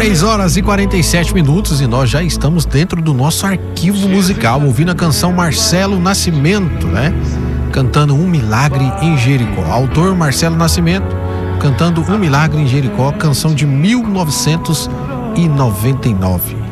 3h47 e nós já estamos dentro do nosso arquivo musical, ouvindo a canção Marcelo Nascimento, né? Cantando Um Milagre em Jericó. Autor Marcelo Nascimento, cantando Um Milagre em Jericó, canção de 1999.